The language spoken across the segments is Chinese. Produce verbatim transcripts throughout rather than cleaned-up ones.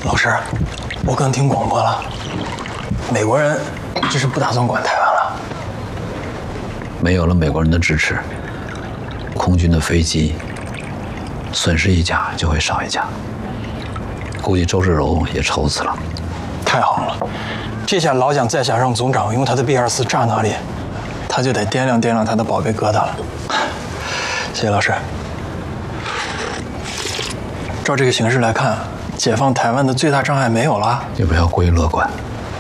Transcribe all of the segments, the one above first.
老师，我刚听广播了，美国人这是不打算管台湾了。 没有了美国人的支持，空军的飞机损失一架就会少一架，估计周志柔也愁死了。 太好了，这下老蒋再想让总长用他的 B 二四炸那里，他就得掂量掂量他的宝贝疙瘩了。谢谢老师。照这个形势来看，解放台湾的最大障碍没有了。 也不要过于乐观。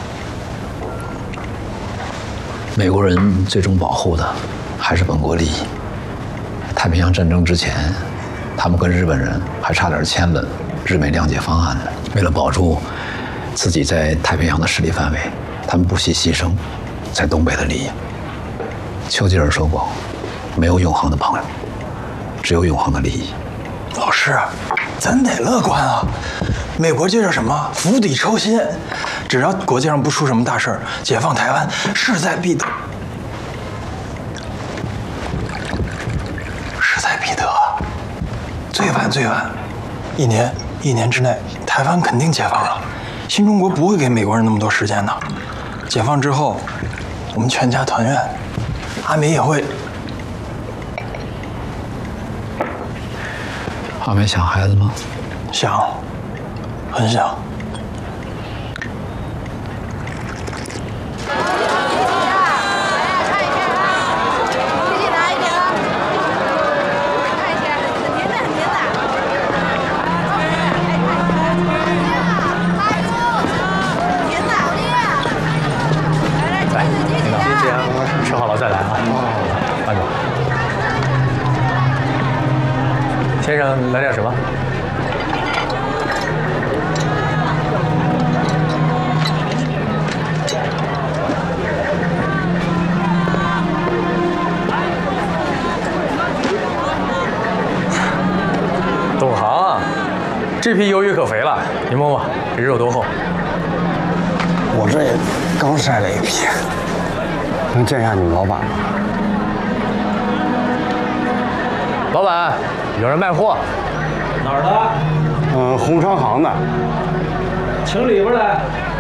美国人最终保护的还是本国利益。太平洋战争之前，他们跟日本人还差点签了日美谅解方案呢。为了保住自己在太平洋的势力范围，他们不惜牺牲在东北的利益。丘吉尔说过，没有永恒的朋友，只有永恒的利益。 老师，咱得乐观啊！美国这叫什么？釜底抽薪。只要国际上不出什么大事儿，解放台湾势在必得。势在必得。最晚最晚，一年一年之内，台湾肯定解放了。新中国不会给美国人那么多时间的。解放之后，我们全家团圆，阿美也会。 阿美想孩子吗？ 想，很想。 吃好了再来啊！慢走。先生，来点什么？懂行啊！这批鱿鱼可肥了，你摸摸，这肉多厚？ 我这也刚晒了一批。能见一下你们老板吗？ 老板，有人卖货。 哪儿的？ 嗯，红商行的。 请里边来。